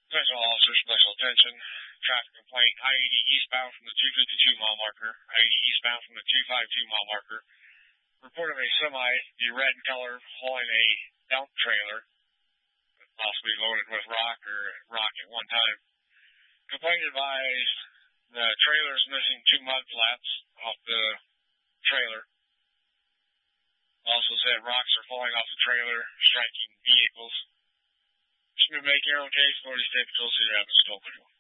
Special officer, special attention. Traffic complaint, I-80 eastbound from the 252 mile marker. I-80 eastbound from the 252 mile marker. Report of a semi, the red in color, hauling a dump trailer, possibly loaded with rock at one time. Complaint advised the trailer is missing 2 mud flaps off the trailer. Also said rocks are falling off the trailer, striking vehicles. Just make your own case for these typical city happens to